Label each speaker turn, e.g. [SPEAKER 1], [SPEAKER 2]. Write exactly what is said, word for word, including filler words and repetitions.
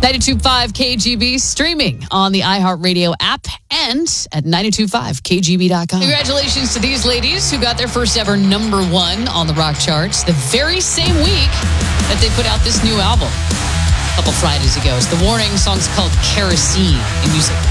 [SPEAKER 1] ninety-two point five K G B, streaming on the iHeartRadio app and at nine two five K G B dot com. Congratulations to these ladies who got their first ever number one on the rock charts the very same week that they put out this new album a couple Fridays ago. It's The Warning. Song's called Kerosene in music.